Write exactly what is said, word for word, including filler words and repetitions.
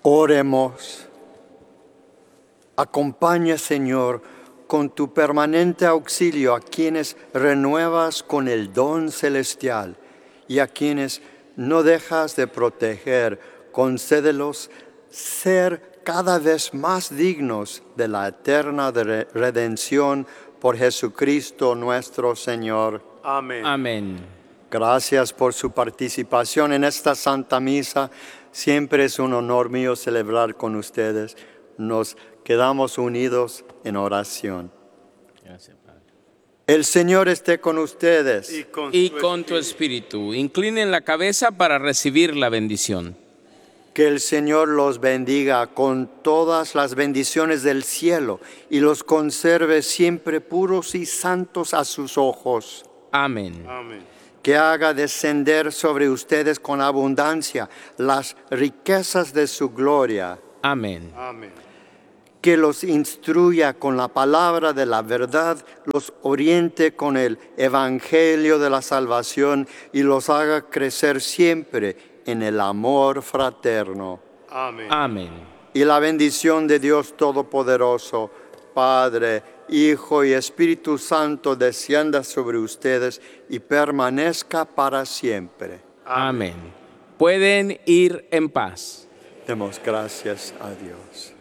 Oremos. Acompaña, Señor, con tu permanente auxilio a quienes renuevas con el don celestial y a quienes no dejas de proteger. Concédelos ser cada vez más dignos de la eterna de redención por Jesucristo nuestro Señor. Amén. Amén. Gracias por su participación en esta Santa Misa. Siempre es un honor mío celebrar con ustedes. Nos quedamos unidos en oración. Gracias, Padre. El Señor esté con ustedes. Y con, Y su con tu espíritu, inclinen la cabeza para recibir la bendición. Que el Señor los bendiga con todas las bendiciones del cielo y los conserve siempre puros y santos a sus ojos. Amén. Amén. Que haga descender sobre ustedes con abundancia las riquezas de su gloria. Amén. Amén. Que los instruya con la palabra de la verdad, los oriente con el evangelio de la salvación y los haga crecer siempre en el amor fraterno. Amén. Amén. Y la bendición de Dios Todopoderoso, Padre, Hijo y Espíritu Santo, descienda sobre ustedes y permanezca para siempre. Amén. Pueden ir en paz. Demos gracias a Dios.